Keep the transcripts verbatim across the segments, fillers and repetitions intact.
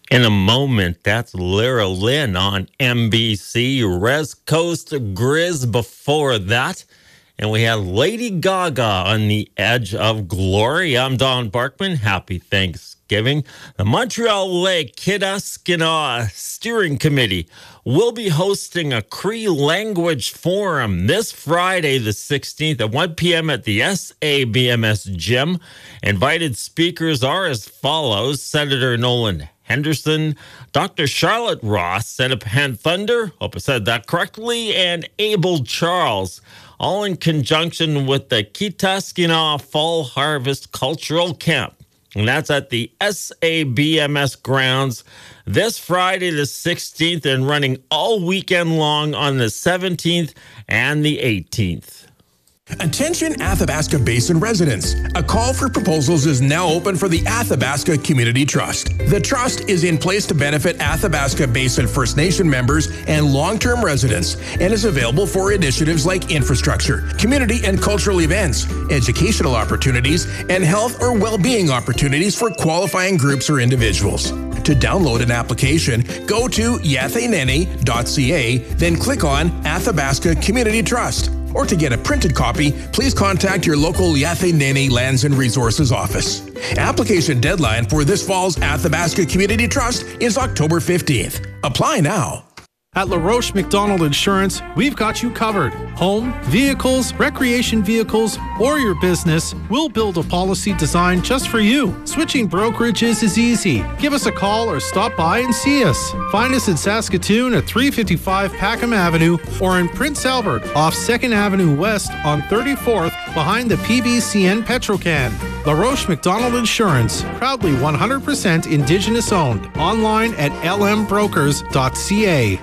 In a moment, that's Lyra Lynn on N B C. Res Coast Grizz before that. And we have Lady Gaga on the Edge of Glory. I'm Don Barkman. Happy Thanksgiving. The Montreal Lake Kidaskinaw Steering Committee will be hosting a Cree language forum this Friday, the sixteenth at one p.m. at the S A B M S gym. Invited speakers are as follows: Senator Nolan Henderson, Doctor Charlotte Ross, Senapan Thunder, hope I said that correctly, and Abel Charles, all in conjunction with the Kidaskinaw Fall Harvest Cultural Camp. And that's at the S A B M S grounds this Friday the sixteenth and running all weekend long on the seventeenth and the eighteenth. Attention Athabasca Basin residents. A call for proposals is now open for the Athabasca Community Trust. The trust is in place to benefit Athabasca Basin First Nation members and long-term residents and is available for initiatives like infrastructure, community and cultural events, educational opportunities, and health or well-being opportunities for qualifying groups or individuals. To download an application, go to yatheneni dot c a, then click on Athabasca Community Trust. Or to get a printed copy, please contact your local Yatheneni Lands and Resources office. Application deadline for this fall's Athabasca Community Trust is October fifteenth. Apply now. At LaRoche McDonald Insurance, we've got you covered. Home, vehicles, recreation vehicles, or your business, we'll build a policy designed just for you. Switching brokerages is easy. Give us a call or stop by and see us. Find us in Saskatoon at three fifty-five Packham Avenue or in Prince Albert off second Avenue West on thirty-fourth behind the P B C N Petrocan. LaRoche McDonald Insurance, proudly one hundred percent Indigenous owned. Online at l m brokers dot c a.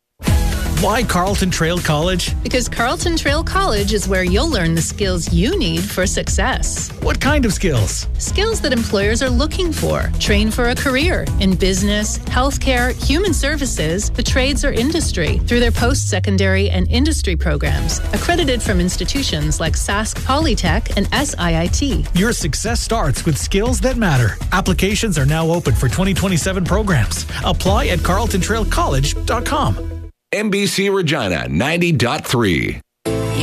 Why Carleton Trail College? Because Carleton Trail College is where you'll learn the skills you need for success. What kind of skills? Skills that employers are looking for. Train for a career in business, healthcare, human services, the trades or industry through their post-secondary and industry programs, accredited from institutions like Sask Polytech and S I I T. Your success starts with skills that matter. Applications are now open for twenty twenty-seven programs. Apply at carleton trail college dot com. N B C Regina ninety point three.